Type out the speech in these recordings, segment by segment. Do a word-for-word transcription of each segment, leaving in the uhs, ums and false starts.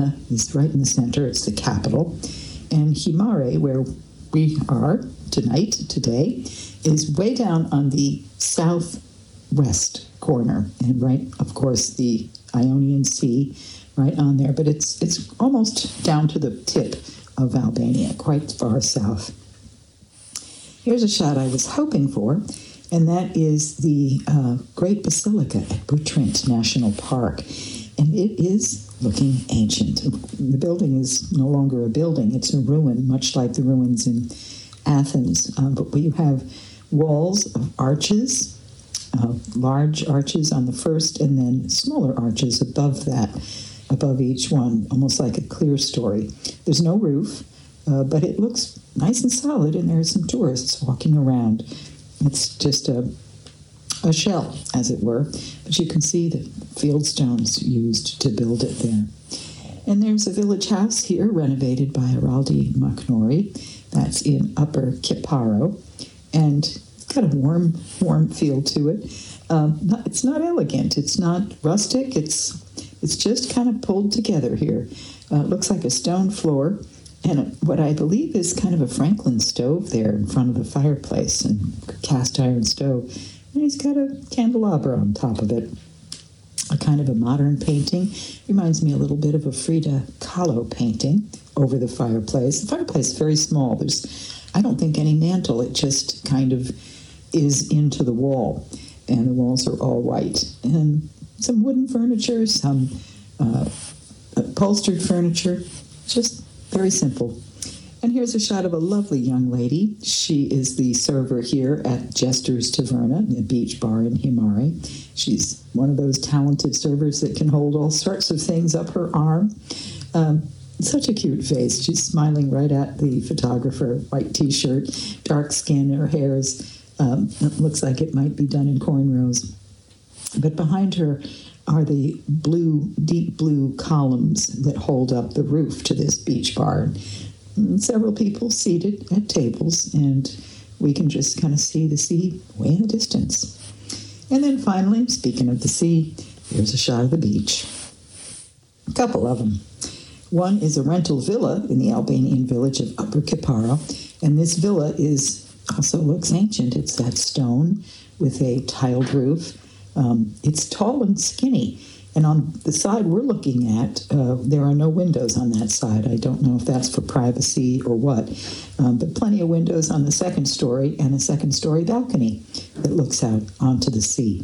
is right in the center. It's the capital. And Himare, where we are tonight, today, is way down on the southwest corner. And right, of course, the Ionian Sea right on there. But it's it's almost down to the tip of Albania, quite far south. Here's a shot I was hoping for, and that is the uh, Great Basilica at Butrint National Park. And it is looking ancient. The building is no longer a building. It's a ruin, much like the ruins in Athens. Um, but you have walls of arches, uh, large arches on the first, and then smaller arches above that, above each one, almost like a clerestory. There's no roof, uh, but it looks nice and solid, and there are some tourists walking around. It's just a a shell, as it were, but you can see the fieldstones used to build it there. And there's a village house here renovated by Araldi Macnori. That's in Upper Kiparo, and it's got a warm, warm feel to it. Um, not, it's not elegant. It's not rustic. It's it's just kind of pulled together here. Uh, it looks like a stone floor, and a, what I believe is kind of a Franklin stove there in front of the fireplace, and cast iron stove. And he's got a candelabra on top of it, a kind of a modern painting. Reminds me a little bit of a Frida Kahlo painting over the fireplace. The fireplace is very small. There's, I don't think, any mantle. It just kind of is into the wall, and the walls are all white. And some wooden furniture, some uh, upholstered furniture, just very simple. And here's a shot of a lovely young lady. She is the server here at Jester's Taverna, the beach bar in Himare. She's one of those talented servers that can hold all sorts of things up her arm. Um, such a cute face. She's smiling right at the photographer. White T-shirt, dark skin. Her hair is, um, it looks like it might be done in cornrows. But behind her are the blue, deep blue columns that hold up the roof to this beach bar. And several people seated at tables, and we can just kind of see the sea way in the distance. And then finally, speaking of the sea, here's a shot of the beach. A couple of them. One is a rental villa in the Albanian village of Upper Kiparo, and this villa is also looks ancient. It's that stone with a tiled roof. Um, it's tall and skinny. And on the side we're looking at, uh, there are no windows on that side. I don't know if that's for privacy or what, um, but plenty of windows on the second story and a second story balcony that looks out onto the sea.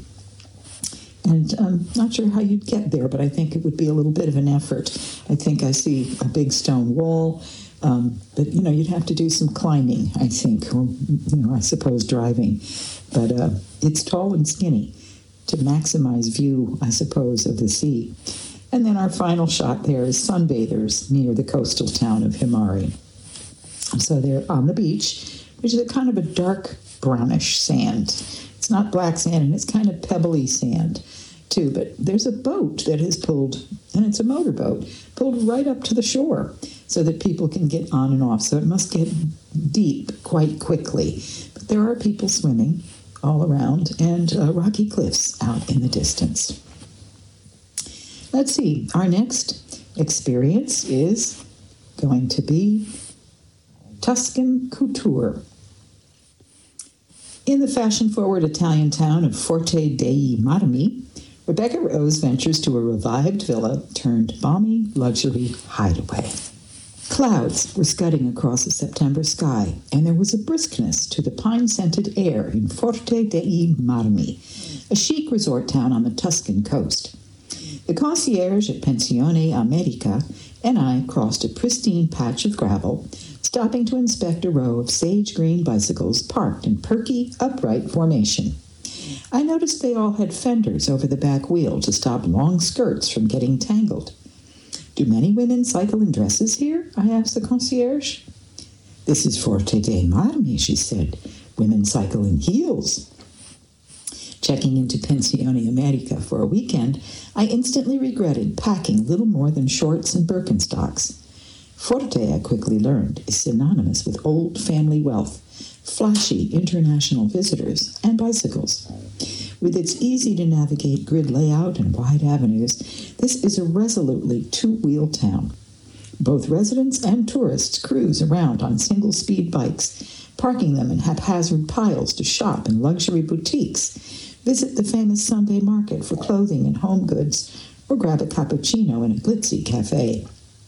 And I'm not sure how you'd get there, but I think it would be a little bit of an effort. I think I see a big stone wall, um, but, you know, you'd have to do some climbing, I think, or, you know, I suppose driving. But uh, it's tall and skinny, to maximize view, I suppose, of the sea. And then our final shot there is sunbathers near the coastal town of Himare. So they're on the beach, which is a kind of a dark brownish sand. It's not black sand, and it's kind of pebbly sand, too. But there's a boat that is pulled, and it's a motorboat, pulled right up to the shore so that people can get on and off. So it must get deep quite quickly. But there are people swimming all around, and uh, rocky cliffs out in the distance. Let's see, our next experience is going to be Tuscan couture. In the fashion-forward Italian town of Forte dei Marmi, Rebecca Rose ventures to a revived villa turned balmy luxury hideaway. Clouds were scudding across a September sky, and there was a briskness to the pine-scented air in Forte dei Marmi, a chic resort town on the Tuscan coast. The concierge at Pensione America and I crossed a pristine patch of gravel, stopping to inspect a row of sage-green bicycles parked in perky, upright formation. I noticed they all had fenders over the back wheel to stop long skirts from getting tangled. "Do many women cycle in dresses here?" I asked the concierge. "This is Forte dei Marmi," she said. "Women cycle in heels." Checking into Pensione America for a weekend, I instantly regretted packing little more than shorts and Birkenstocks. Forte, I quickly learned, is synonymous with old family wealth, flashy international visitors, and bicycles. With its easy-to-navigate grid layout and wide avenues, this is a resolutely two-wheel town. Both residents and tourists cruise around on single-speed bikes, parking them in haphazard piles to shop in luxury boutiques, visit the famous Sunday market for clothing and home goods, or grab a cappuccino in a glitzy cafe.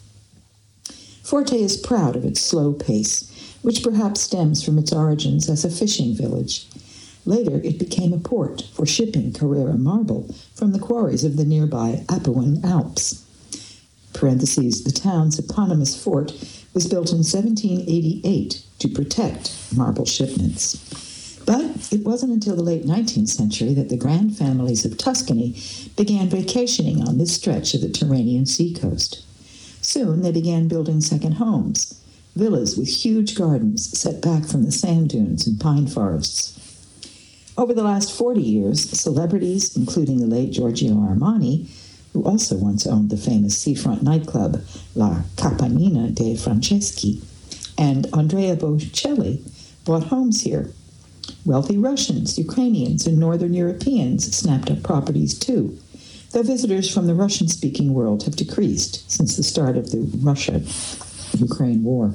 Forte is proud of its slow pace, which perhaps stems from its origins as a fishing village. Later, it became a port for shipping Carrara marble from the quarries of the nearby Apuan Alps. Parentheses, the town's eponymous fort was built in seventeen eighty-eight to protect marble shipments. But it wasn't until the late nineteenth century that the grand families of Tuscany began vacationing on this stretch of the Tyrrhenian seacoast. Soon they began building second homes, villas with huge gardens set back from the sand dunes and pine forests. Over the last forty years, celebrities, including the late Giorgio Armani, who also once owned the famous seafront nightclub La Capanina dei Franceschi, and Andrea Bocelli, bought homes here. Wealthy Russians, Ukrainians, and Northern Europeans snapped up properties too, though visitors from the Russian-speaking world have decreased since the start of the Russia-Ukraine war.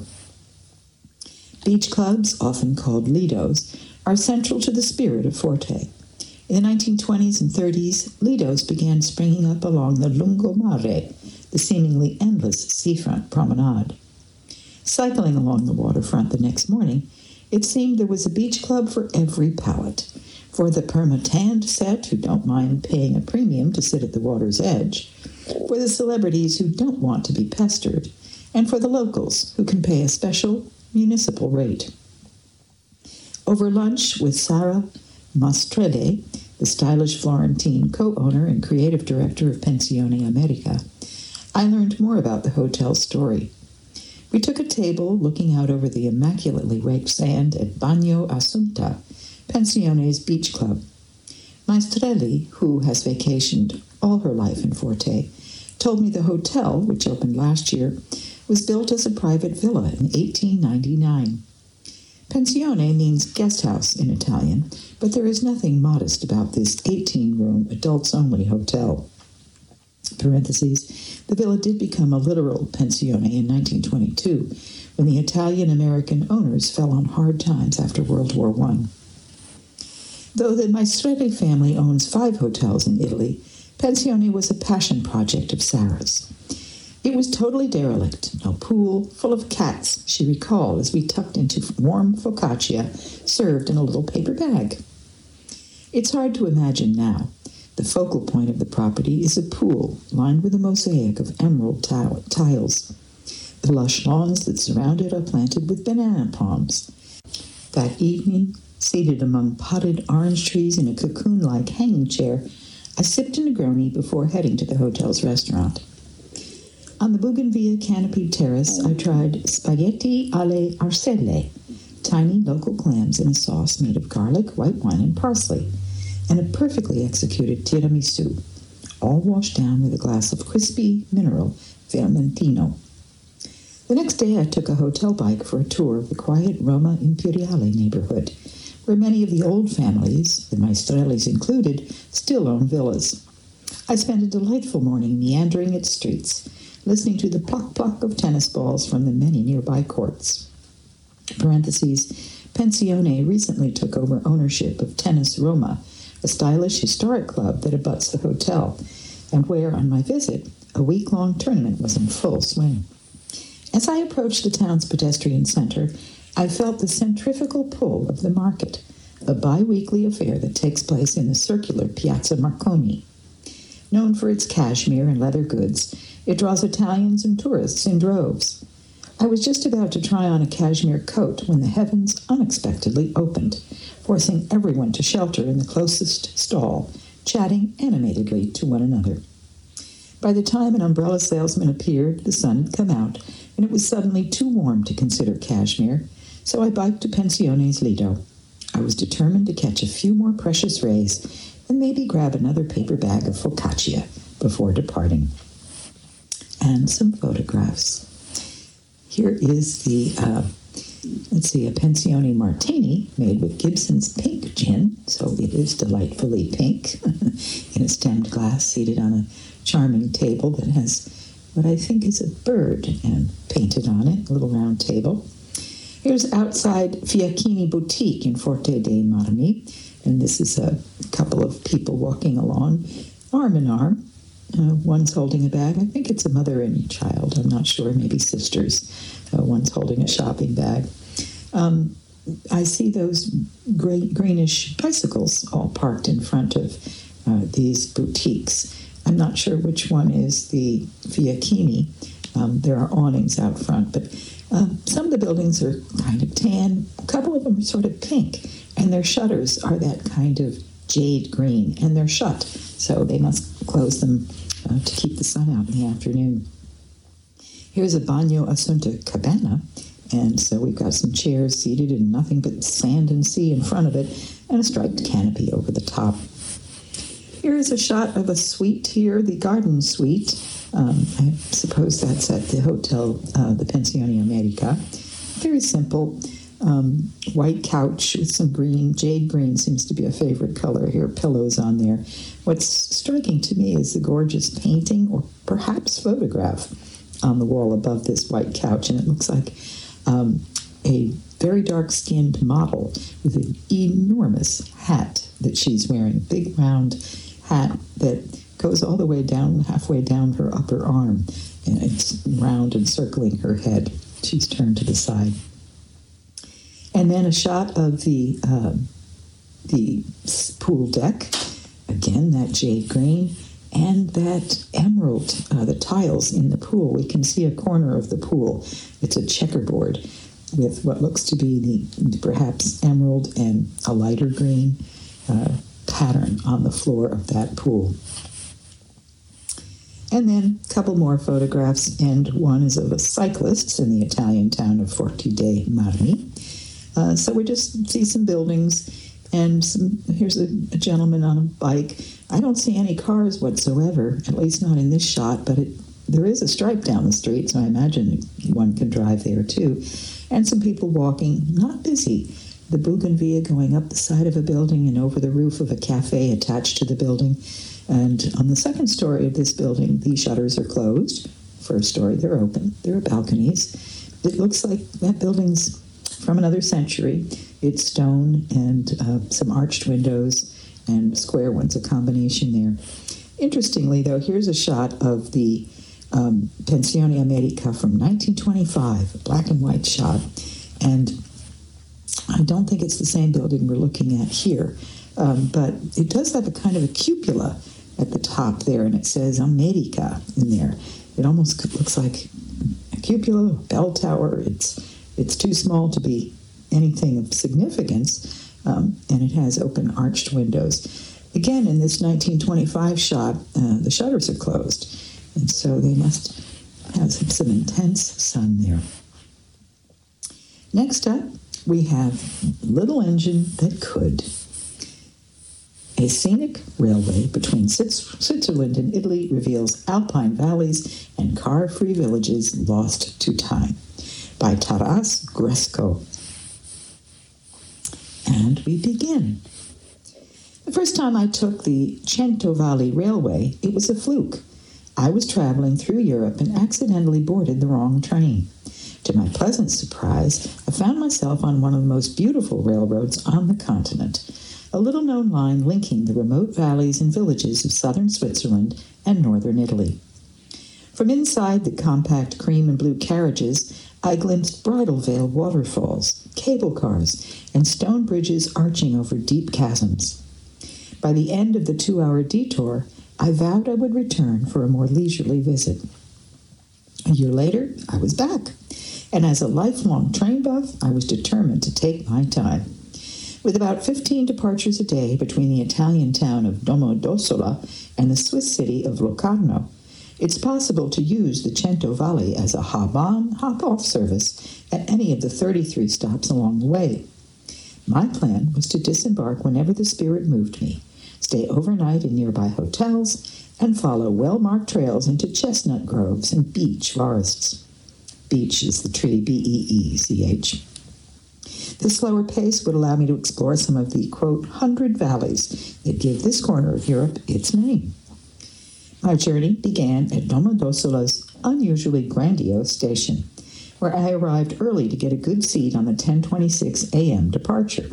Beach clubs, often called lidos, are central to the spirit of Forte. In the nineteen twenties and thirties, lidos began springing up along the Lungomare, the seemingly endless seafront promenade. Cycling along the waterfront the next morning, it seemed there was a beach club for every palate. For the perma-tanned set who don't mind paying a premium to sit at the water's edge, for the celebrities who don't want to be pestered, and for the locals who can pay a special municipal rate. Over lunch with Sara Mastrelli, the stylish Florentine co-owner and creative director of Pensione America, I learned more about the hotel's story. We took a table looking out over the immaculately raked sand at Bagno Assunta, Pensione's beach club. Maestrelli, who has vacationed all her life in Forte, told me the hotel, which opened last year, was built as a private villa in eighteen ninety-nine. Pensione means guest house in Italian, but there is nothing modest about this eighteen-room, adults-only hotel. Parentheses, the villa did become a literal pensione in nineteen twenty-two, when the Italian-American owners fell on hard times after World War One. Though the Maestrelli family owns five hotels in Italy, Pensione was a passion project of Sarah's. It was totally derelict, no pool, full of cats, she recalled as we tucked into warm focaccia served in a little paper bag. It's hard to imagine now. The focal point of the property is a pool lined with a mosaic of emerald tile- tiles. The lush lawns that surround it are planted with banana palms. That evening, seated among potted orange trees in a cocoon-like hanging chair, I sipped a Negroni before heading to the hotel's restaurant. On the Bougainvillea canopied terrace, I tried spaghetti alle arselle, tiny local clams in a sauce made of garlic, white wine, and parsley, and a perfectly executed tiramisu, all washed down with a glass of crispy mineral Vermentino. The next day, I took a hotel bike for a tour of the quiet Roma Imperiale neighborhood, where many of the old families, the Maestrellis included, still own villas. I spent a delightful morning meandering its streets, listening to the pluck-pluck of tennis balls from the many nearby courts. Parentheses, Pensione recently took over ownership of Tennis Roma, a stylish historic club that abuts the hotel, and where, on my visit, a week-long tournament was in full swing. As I approached the town's pedestrian center, I felt the centrifugal pull of the market, a bi-weekly affair that takes place in the circular Piazza Marconi. Known for its cashmere and leather goods, it draws Italians and tourists in droves. I was just about to try on a cashmere coat when the heavens unexpectedly opened, forcing everyone to shelter in the closest stall, chatting animatedly to one another. By the time an umbrella salesman appeared, the sun had come out, and it was suddenly too warm to consider cashmere, so I biked to Pensione's Lido. I was determined to catch a few more precious rays and maybe grab another paper bag of focaccia before departing. And some photographs. Here is the uh, Let's see, a Pensione Martini made with Gibson's pink gin, so it is delightfully pink, in a stemmed glass seated on a charming table that has what I think is a bird and painted on it, a little round table. Here's outside Fiacchini Boutique in Forte dei Marmi, and this is a couple of people walking along, arm in arm. Uh, one's holding a bag. I think it's a mother and child. I'm not sure, maybe sisters. Uh, one's holding a shopping bag. Um, I see those gray, greenish bicycles all parked in front of uh, these boutiques. I'm not sure which one is the Fiacchini. Um, there are awnings out front, but uh, some of the buildings are kind of tan. A couple of them are sort of pink, and their shutters are that kind of jade green, and they're shut, so they must close them uh, to keep the sun out in the afternoon. Here's a Bagno Assunta cabana, and so we've got some chairs seated in nothing but sand and sea in front of it, and a striped canopy over the top. Here is a shot of a suite here, the garden suite. Um, I suppose that's at the hotel, uh, the Pensione America. Very simple. Um, white couch with some green. Jade green seems to be a favorite color here. Pillows on there. What's striking to me is the gorgeous painting or perhaps photograph on the wall above this white couch. And it looks like um, a very dark-skinned model with an enormous hat that she's wearing. Big round hat that goes all the way down, halfway down her upper arm. And it's round and circling her head. She's turned to the side. And then a shot of the uh, the pool deck, again, that jade green, and that emerald, uh, the tiles in the pool. We can see a corner of the pool. It's a checkerboard with what looks to be the perhaps emerald and a lighter green uh, pattern on the floor of that pool. And then a couple more photographs, and one is of a cyclist in the Italian town of Forte dei Marmi. Uh, so we just see some buildings, and some, here's a, a gentleman on a bike. I don't see any cars whatsoever, at least not in this shot, but it, there is a stripe down the street, so I imagine one can drive there too. And some people walking, not busy. The Bougainvillea going up the side of a building and over the roof of a cafe attached to the building. And on the second story of this building, the shutters are closed. First story, they're open. There are balconies. It looks like that building's from another century. It's stone and uh, some arched windows and square ones, a combination there. Interestingly, though, here's a shot of the um, Pensione America from nineteen twenty-five, a black and white shot. And I don't think it's the same building we're looking at here, um, but it does have a kind of a cupola at the top there, and it says America in there. It almost looks like a cupola, a bell tower. It's It's too small to be anything of significance, um, and it has open arched windows. Again, in this nineteen twenty-five shot, uh, the shutters are closed, and so they must have some, some intense sun there. Next up, we have Little Engine That Could. A scenic railway between Switzerland and Italy reveals alpine valleys and car-free villages lost to time, by Taras Gresco. And we begin. The first time I took the Cento Valley Railway, it was a fluke. I was traveling through Europe and accidentally boarded the wrong train. To my pleasant surprise, I found myself on one of the most beautiful railroads on the continent, a little-known line linking the remote valleys and villages of southern Switzerland and northern Italy. From inside the compact cream and blue carriages, I glimpsed Bridal Veil waterfalls, cable cars, and stone bridges arching over deep chasms. By the end of the two-hour detour, I vowed I would return for a more leisurely visit. A year later, I was back, and as a lifelong train buff, I was determined to take my time. With about fifteen departures a day between the Italian town of Domodossola and the Swiss city of Locarno, it's possible to use the Cento Valley as a hop-on, hop-off service at any of the thirty-three stops along the way. My plan was to disembark whenever the spirit moved me, stay overnight in nearby hotels, and follow well-marked trails into chestnut groves and beech forests. Beech is the tree, B E E C H. The slower pace would allow me to explore some of the, quote, hundred valleys that give this corner of Europe its name. My journey began at Domodosola's unusually grandiose station, where I arrived early to get a good seat on the ten twenty-six a.m. departure.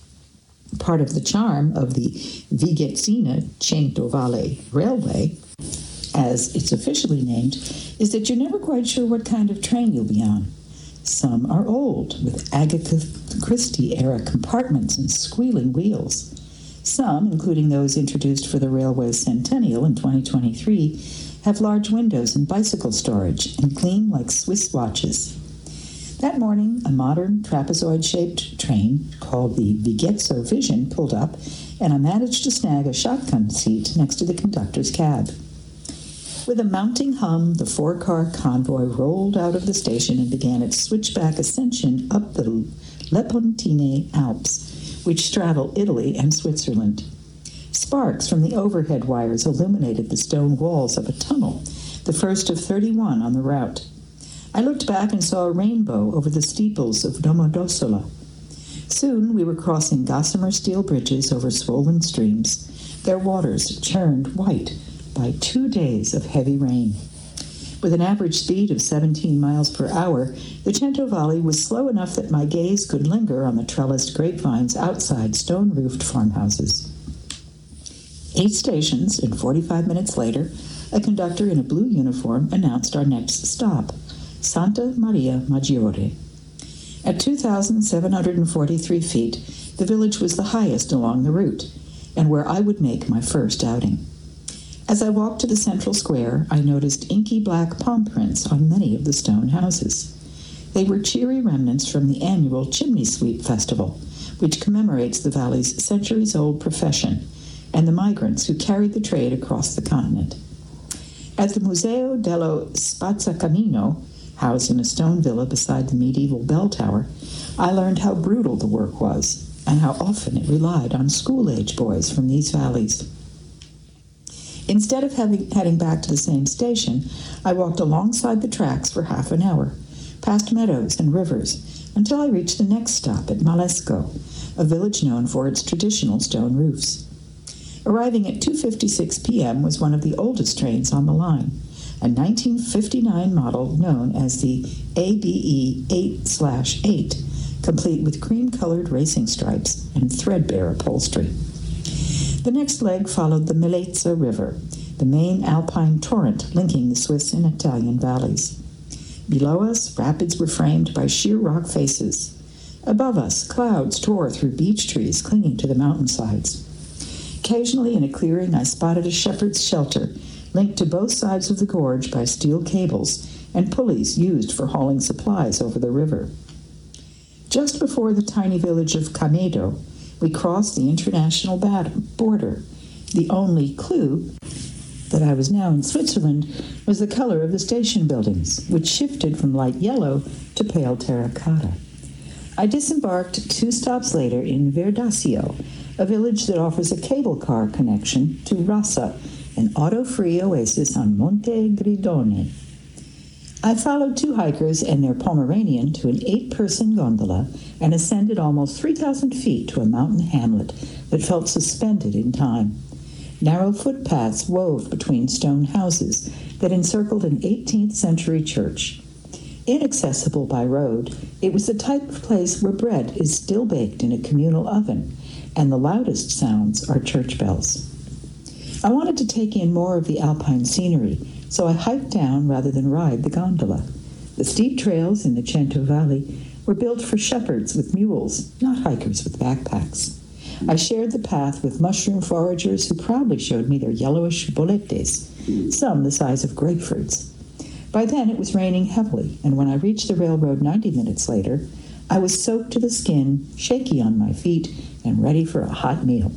Part of the charm of the Vigezzina Centovalle Railway, as it's officially named, is that you're never quite sure what kind of train you'll be on. Some are old, with Agatha Christie-era compartments and squealing wheels. Some, including those introduced for the railway's centennial in twenty twenty-three, have large windows and bicycle storage and gleam like Swiss watches. That morning, a modern trapezoid-shaped train called the Vigezzo Vision pulled up, and I managed to snag a shotgun seat next to the conductor's cab. With a mounting hum, the four-car convoy rolled out of the station and began its switchback ascension up the Lepontine Alps, which straddle Italy and Switzerland. Sparks from the overhead wires illuminated the stone walls of a tunnel, the first of thirty-one on the route. I looked back and saw a rainbow over the steeples of Domodossola. Soon we were crossing gossamer steel bridges over swollen streams, their waters churned white by two days of heavy rain. With an average speed of seventeen miles per hour, the Centovalle was slow enough that my gaze could linger on the trellised grapevines outside stone-roofed farmhouses. Eight stations, and forty-five minutes later, a conductor in a blue uniform announced our next stop, Santa Maria Maggiore. At two thousand seven hundred forty-three feet, the village was the highest along the route, and where I would make my first outing. As I walked to the central square, I noticed inky black palm prints on many of the stone houses. They were cheery remnants from the annual Chimney Sweep Festival, which commemorates the valley's centuries-old profession and the migrants who carried the trade across the continent. At the Museo dello Spazzacamino, housed in a stone villa beside the medieval bell tower, I learned how brutal the work was and how often it relied on school-age boys from these valleys. Instead of having, heading back to the same station, I walked alongside the tracks for half an hour, past meadows and rivers, until I reached the next stop at Malesco, a village known for its traditional stone roofs. Arriving at two fifty-six p.m. was one of the oldest trains on the line, a nineteen fifty-nine model known as the A B E eight slash eight, complete with cream-colored racing stripes and threadbare upholstery. The next leg followed the Melezza River, the main alpine torrent linking the Swiss and Italian valleys. Below us, rapids were framed by sheer rock faces. Above us, clouds tore through beech trees clinging to the mountainsides. Occasionally, in a clearing, I spotted a shepherd's shelter, linked to both sides of the gorge by steel cables and pulleys used for hauling supplies over the river. Just before the tiny village of Camedo, we crossed the international border. The only clue that I was now in Switzerland was the color of the station buildings, which shifted from light yellow to pale terracotta. I disembarked two stops later in Verdasio, a village that offers a cable car connection to Rassa, an auto-free oasis on Monte Gridone. I followed two hikers and their Pomeranian to an eight-person gondola and ascended almost three thousand feet to a mountain hamlet that felt suspended in time. Narrow footpaths wove between stone houses that encircled an eighteenth century church. Inaccessible by road, it was the type of place where bread is still baked in a communal oven, and the loudest sounds are church bells. I wanted to take in more of the alpine scenery, so I hiked down rather than ride the gondola. The steep trails in the Centovalle were built for shepherds with mules, not hikers with backpacks. I shared the path with mushroom foragers who proudly showed me their yellowish boletes, some the size of grapefruits. By then it was raining heavily, and when I reached the railroad ninety minutes later, I was soaked to the skin, shaky on my feet, and ready for a hot meal.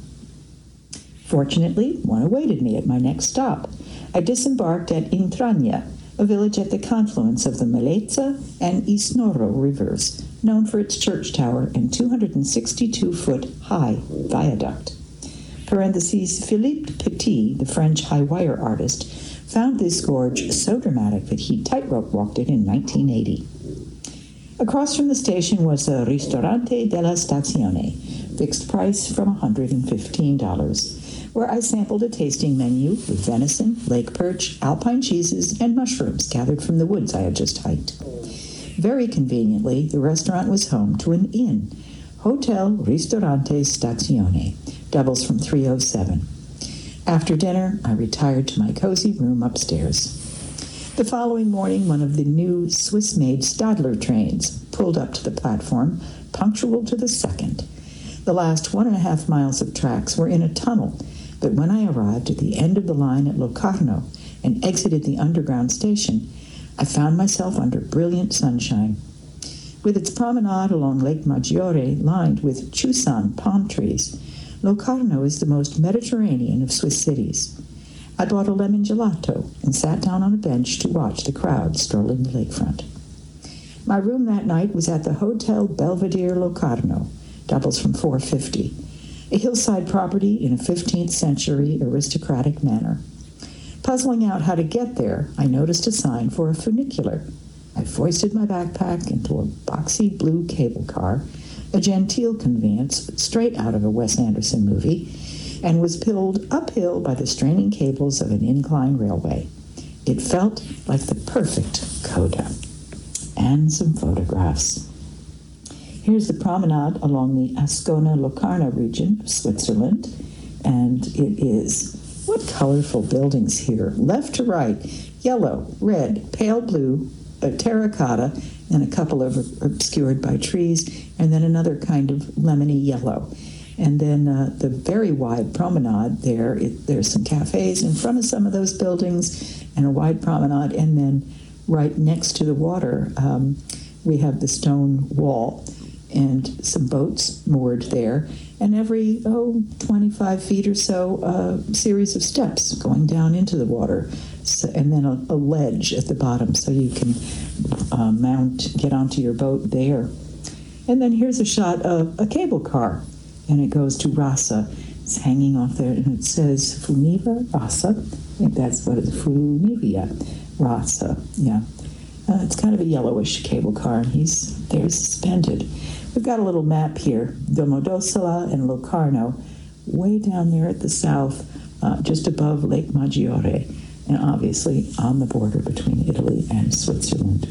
Fortunately, one awaited me at my next stop. I disembarked at Intragna, a village at the confluence of the Melezza and Isnoro rivers, known for its church tower and two hundred sixty-two foot high viaduct. Parentheses, Philippe Petit, the French high-wire artist, found this gorge so dramatic that he tightrope walked it in nineteen eighty. Across from the station was a Ristorante della Stazione, fixed price from one hundred fifteen dollars, where I sampled a tasting menu with venison, lake perch, alpine cheeses, and mushrooms gathered from the woods I had just hiked. Very conveniently, the restaurant was home to an inn, Hotel Ristorante Stazione, doubles from three oh seven. After dinner, I retired to my cozy room upstairs. The following morning, one of the new Swiss-made Stadler trains pulled up to the platform, punctual to the second. The last one and a half miles of tracks were in a tunnel, but when I arrived at the end of the line at Locarno and exited the underground station, I found myself under brilliant sunshine. With its promenade along Lake Maggiore lined with Chusan palm trees, Locarno is the most Mediterranean of Swiss cities. I bought a lemon gelato and sat down on a bench to watch the crowd strolling the lakefront. My room that night was at the Hotel Belvedere Locarno, doubles from four fifty, a hillside property in a fifteenth century aristocratic manner. Puzzling out how to get there, I noticed a sign for a funicular. I foisted my backpack into a boxy blue cable car, a genteel conveyance straight out of a Wes Anderson movie, and was pulled uphill by the straining cables of an incline railway. It felt like the perfect coda. And some photographs. Here's the promenade along the Ascona-Locarno region of Switzerland, and it is, what colorful buildings here, left to right, yellow, red, pale blue, a terracotta, and a couple of obscured by trees, and then another kind of lemony yellow. And then uh, the very wide promenade there, it, there's some cafes in front of some of those buildings and a wide promenade. And then right next to the water, um, we have the stone wall and some boats moored there. And every, oh, twenty-five feet or so, a series of steps going down into the water. So, and then a, a ledge at the bottom so you can uh, mount, get onto your boat there. And then here's a shot of a cable car. And it goes to Rasa. It's hanging off there, and it says Funiva Rasa. I think that's what it's, Funivia Rasa, yeah. Uh, it's kind of a yellowish cable car, and he's there suspended. We've got a little map here, Domodossola and Locarno, way down there at the south, uh, just above Lake Maggiore, and obviously on the border between Italy and Switzerland.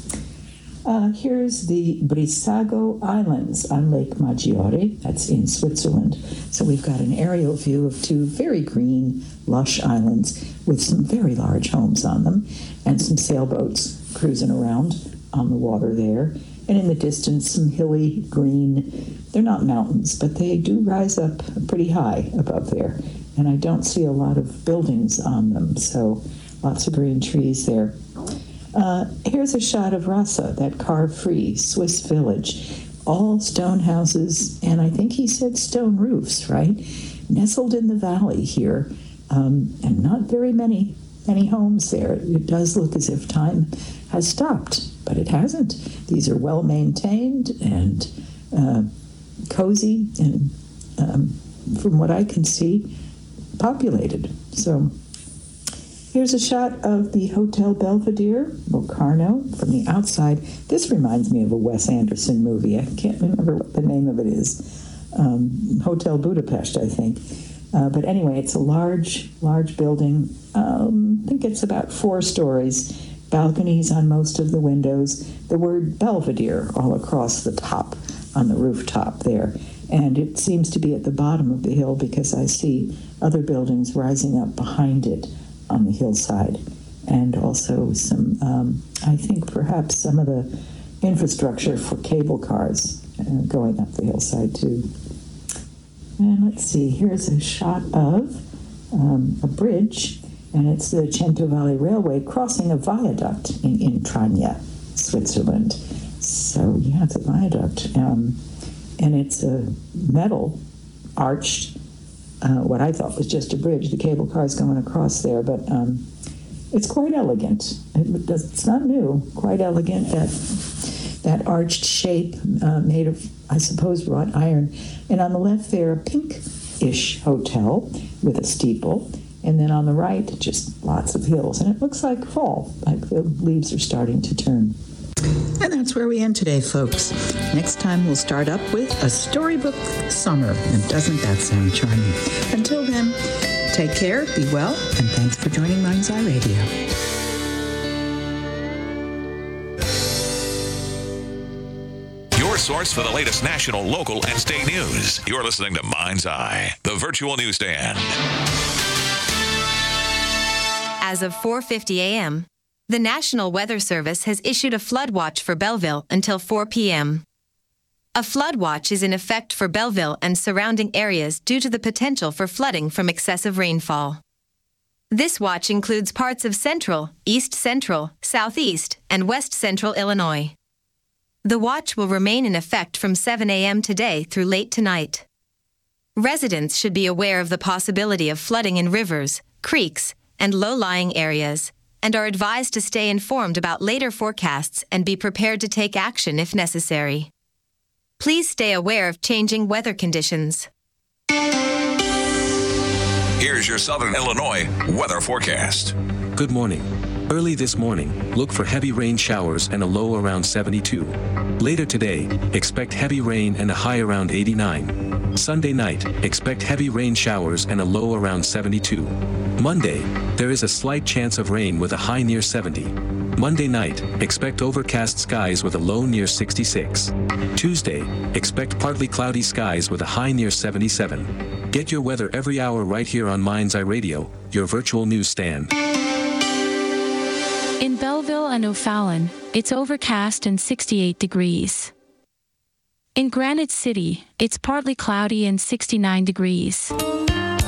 Uh, here's the Brissago Islands on Lake Maggiore. That's in Switzerland. So we've got an aerial view of two very green, lush islands with some very large homes on them and some sailboats cruising around on the water there. And in the distance, some hilly, green, they're not mountains, but they do rise up pretty high above there. And I don't see a lot of buildings on them, so lots of green trees there. Uh, here's a shot of Rasa, that car-free Swiss village. All stone houses, and I think he said stone roofs, right? Nestled in the valley here, um, and not very many, many homes there. It does look as if time has stopped, but it hasn't. These are well-maintained and uh, cozy, and um, from what I can see, populated. So here's a shot of the Hotel Belvedere, Locarno, from the outside. This reminds me of a Wes Anderson movie. I can't remember what the name of it is. Um, Hotel Budapest, I think. Uh, but anyway, it's a large, large building. Um, I think it's about four stories. Balconies on most of the windows. The word Belvedere all across the top, on the rooftop there. And it seems to be at the bottom of the hill because I see other buildings rising up behind it on the hillside, and also some, um, I think perhaps some of the infrastructure for cable cars uh, going up the hillside too. And let's see, here's a shot of um, a bridge, and it's the Cento Valley Railway crossing a viaduct in, in Trania, Switzerland. So yeah, it's a viaduct, um, and it's a metal arched Uh, what I thought was just a bridge. The cable car's going across there, but um, it's quite elegant. It does, it's not new. Quite elegant. That that arched shape uh, made of, I suppose, wrought iron. And on the left there, a pink-ish hotel with a steeple. And then on the right, just lots of hills. And it looks like fall, like the leaves are starting to turn. And that's that's where we end today, folks. Next time, we'll start up with a storybook summer. And doesn't that sound charming? Until then, take care, be well, and thanks for joining Mind's Eye Radio. Your source for the latest national, local, and state news. You're listening to Mind's Eye, the virtual newsstand. As of four fifty a.m., the National Weather Service has issued a flood watch for Belleville until four p.m. A flood watch is in effect for Belleville and surrounding areas due to the potential for flooding from excessive rainfall. This watch includes parts of central, east central, southeast, and west central Illinois. The watch will remain in effect from seven a.m. today through late tonight. Residents should be aware of the possibility of flooding in rivers, creeks, and low-lying areas, and are advised to stay informed about later forecasts and be prepared to take action if necessary. Please stay aware of changing weather conditions. Here's your Southern Illinois weather forecast. Good morning. Early this morning, look for heavy rain showers and a low around seventy-two. Later today, expect heavy rain and a high around eighty-nine. Sunday night, expect heavy rain showers and a low around seventy-two. Monday, there is a slight chance of rain with a high near seventy. Monday night, expect overcast skies with a low near sixty-six. Tuesday, expect partly cloudy skies with a high near seventy-seven. Get your weather every hour right here on Mind's Eye Radio, your virtual newsstand. In Belleville and O'Fallon, it's overcast and sixty-eight degrees. In Granite City, it's partly cloudy and sixty-nine degrees.